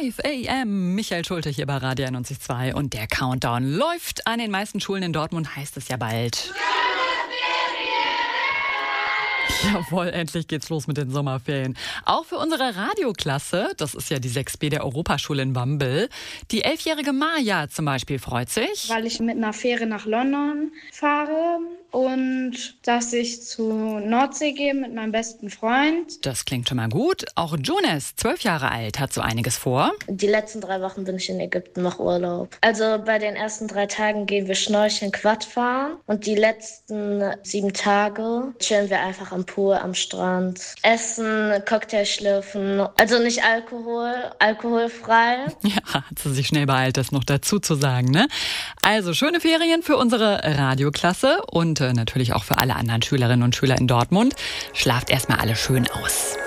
5 a.m. Michael Schulte hier bei Radio 91.2 und der Countdown läuft. An den meisten Schulen in Dortmund heißt es ja bald. Jawohl, endlich geht's los mit den Sommerferien. Auch für unsere Radioklasse, das ist ja die 6b der Europaschule in Wambel. Die 11-jährige Maja zum Beispiel freut sich, weil ich mit einer Fähre nach London fahre und dass ich zur Nordsee gehe mit meinem besten Freund. Das klingt schon mal gut. Auch Jonas, 12 Jahre alt, hat so einiges vor. Die letzten 3 Wochen bin ich in Ägypten, mache Urlaub. Also bei den ersten 3 Tagen gehen wir schnorcheln, Quad fahren. Und die letzten 7 Tage chillen wir einfach am Pool, am Strand. Essen, Cocktail schlürfen. Also nicht Alkohol, alkoholfrei. Ja, hat sie sich schnell beeilt, das noch dazu zu sagen, ne? Also schöne Ferien für unsere Radioklasse und natürlich auch für alle anderen Schülerinnen und Schüler in Dortmund. Schlaft erstmal alle schön aus.